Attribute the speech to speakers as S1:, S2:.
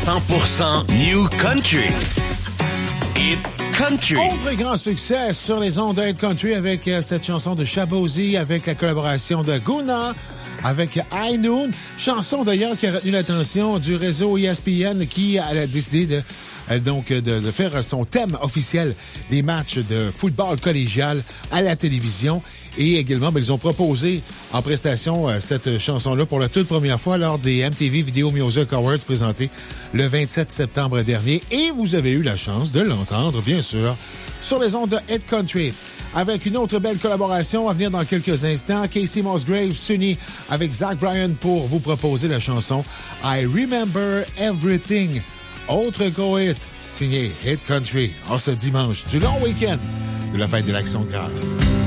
S1: 100% New Country. Hit Country.
S2: Autre grand succès sur les ondes de Hit Country avec cette chanson de Shabozy, avec la collaboration de Guna, avec High Noon. Chanson d'ailleurs qui a retenu l'attention du réseau ESPN qui a décidé de faire son thème officiel des matchs de football collégial à la télévision. Et également, ils ont proposé en prestation cette chanson-là pour la toute première fois lors des MTV Video Music Awards présentés le 27 septembre dernier. Et vous avez eu la chance de l'entendre, bien sûr, sur les ondes de Hit Country. Avec une autre belle collaboration à venir dans quelques instants, Casey Musgrave s'unit avec Zach Bryan pour vous proposer la chanson I Remember Everything. Autre gros hit, signé Hit Country, en ce dimanche du long week-end de la fête de l'Action de grâce.